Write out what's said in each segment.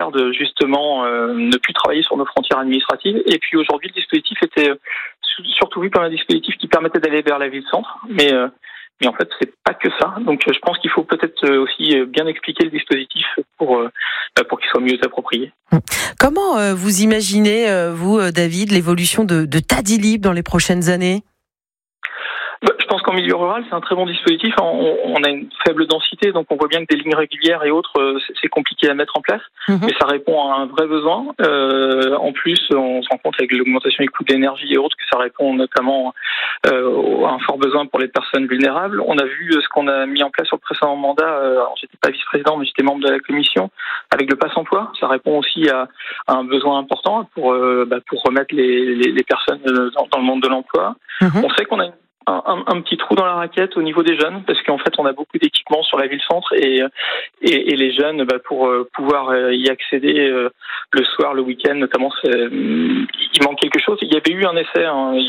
manière de justement ne plus travailler sur nos frontières administratives. Et puis aujourd'hui, le dispositif était surtout vu comme un dispositif qui permettait d'aller vers la ville-centre, mais en fait, c'est pas que ça. Donc, je pense qu'il faut peut-être aussi bien expliquer le dispositif pour qu'il soit mieux approprié. Comment vous imaginez, vous, David, l'évolution de Tadilib dans les prochaines années ? Je pense qu'en milieu rural, c'est un très bon dispositif. On a une faible densité, donc on voit bien que des lignes régulières et autres, c'est compliqué à mettre en place. Mais ça répond à un vrai besoin. En plus, on se rend compte avec l'augmentation des coûts de l'énergie et autres que ça répond notamment à un fort besoin pour les personnes vulnérables. On a vu ce qu'on a mis en place sur le précédent mandat. Alors, j'étais pas vice-président, mais j'étais membre de la commission avec le passe-emploi. Ça répond aussi à un besoin important pour remettre les personnes dans le monde de l'emploi. On sait qu'on a un petit trou dans la raquette au niveau des jeunes, parce qu'en fait on a beaucoup d'équipements sur la ville-centre et les jeunes, pour pouvoir y accéder le soir, le week-end notamment, il manque quelque chose. Il y avait eu un essai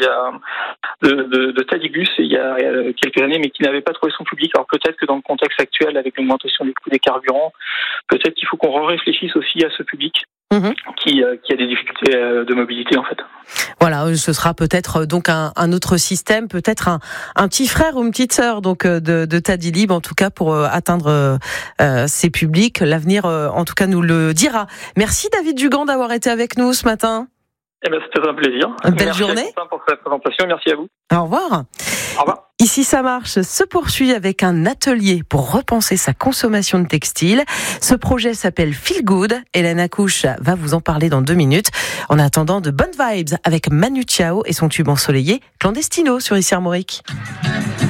de Tadigus il y a quelques années, mais qui n'avait pas trouvé son public. Alors peut-être que dans le contexte actuel, avec l'augmentation des coûts des carburants, peut-être qu'il faut qu'on réfléchisse aussi à ce public qui a des difficultés de mobilité en fait. Voilà, ce sera peut-être donc un autre système, peut-être un petit frère ou une petite sœur donc de Tadilib, en tout cas pour atteindre ces publics. L'avenir, en tout cas, nous le dira. Merci David Dugan d'avoir été avec nous ce matin. C'était un plaisir. Belle journée. Merci pour cette présentation. Merci à vous. Au revoir. Au revoir. Ici, ça marche se poursuit avec un atelier pour repenser sa consommation de textiles. Ce projet s'appelle Feel Good. Hélène Accouche va vous en parler dans 2 minutes. En attendant, de bonnes vibes avec Manu Chao et son tube ensoleillé Clandestino sur Ici Armorique.